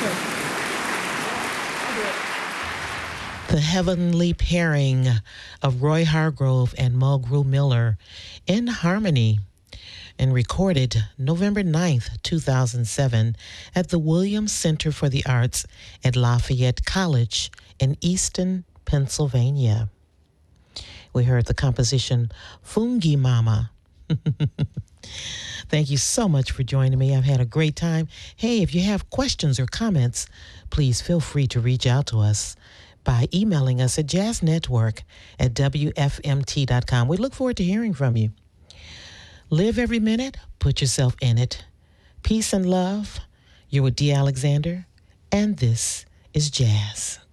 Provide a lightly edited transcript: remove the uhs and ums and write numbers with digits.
The Heavenly Pairing of Roy Hargrove and Mulgrew Miller in harmony, and recorded November 9th, 2007 at the Williams Center for the Arts at Lafayette College in Easton, Pennsylvania. We heard the composition Fungi Mama. Thank you so much for joining me. I've had a great time. Hey, if you have questions or comments, please feel free to reach out to us by emailing us at jazznetwork@wfmt.com. We look forward to hearing from you. Live every minute, put yourself in it. Peace and love. You're with Dee Alexander, and this is Jazz.